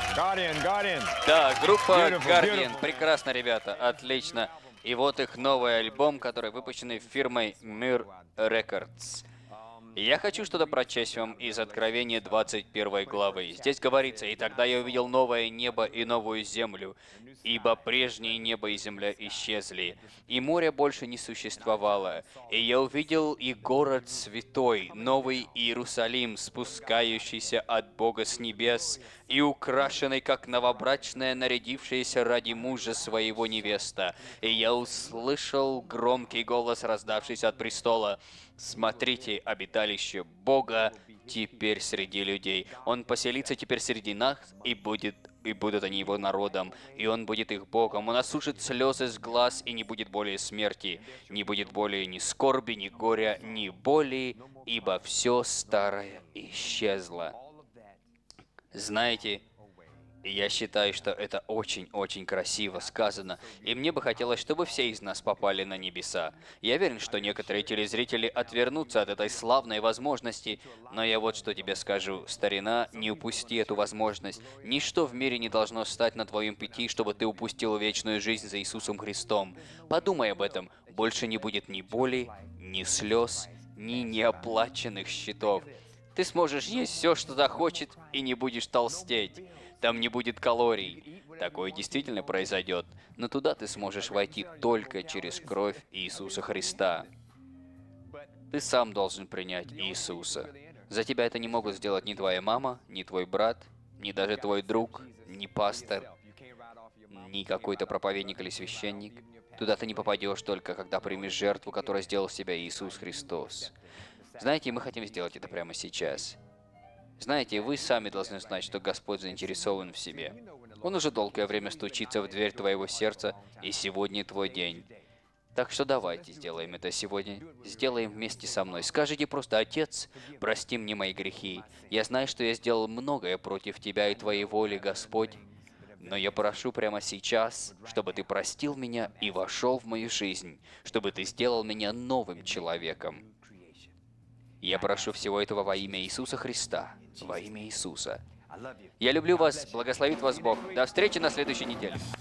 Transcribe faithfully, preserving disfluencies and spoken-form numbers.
Guardian, Guardian. Да, группа Beautiful, Guardian. beautiful. Прекрасно, ребята, отлично. И вот их новый альбом, который выпущен фирмой Mir Records. И я хочу что-то прочесть вам из Откровения двадцать первой главы. Здесь говорится: «И тогда я увидел новое небо и новую землю, ибо прежнее небо и земля исчезли, и море больше не существовало. И я увидел и город святой, новый Иерусалим, спускающийся от Бога с небес, и украшенный, как новобрачная, нарядившаяся ради мужа своего невеста. И я услышал громкий голос, раздавшийся от престола: смотрите, обиталище Бога теперь среди людей. Он поселится теперь среди нас, и будет и будут они его народом, и он будет их Богом. Он осушит слезы с глаз, и не будет более смерти, не будет более ни скорби, ни горя, ни боли, ибо все старое исчезло». Знаете, я считаю, что это очень-очень красиво сказано, и мне бы хотелось, чтобы все из нас попали на небеса. Я уверен, что некоторые телезрители отвернутся от этой славной возможности, но я вот что тебе скажу, старина, не упусти эту возможность. Ничто в мире не должно стать на твоем пути, чтобы ты упустил вечную жизнь за Иисусом Христом. Подумай об этом. Больше не будет ни боли, ни слез, ни неоплаченных счетов. Ты сможешь есть все, что захочет, и не будешь толстеть. Там не будет калорий. Такое действительно произойдет, но туда ты сможешь войти только через кровь Иисуса Христа. Ты сам должен принять Иисуса. За тебя это не могут сделать ни твоя мама, ни твой брат, ни даже твой друг, ни пастор, ни какой-то проповедник или священник. Туда ты не попадешь только, когда примешь жертву, которую сделал с тебя Иисус Христос. Знаете, мы хотим сделать это прямо сейчас. Знаете, вы сами должны знать, что Господь заинтересован в себе. Он уже долгое время стучится в дверь твоего сердца, и сегодня твой день. Так что давайте сделаем это сегодня. Сделаем вместе со мной. Скажите просто: «Отец, прости мне мои грехи. Я знаю, что я сделал многое против Тебя и Твоей воли, Господь. Но я прошу прямо сейчас, чтобы Ты простил меня и вошел в мою жизнь, чтобы Ты сделал меня новым человеком». Я прошу всего этого во имя Иисуса Христа. Во имя Иисуса. Я люблю вас. Благословит вас Бог. До встречи на следующей неделе.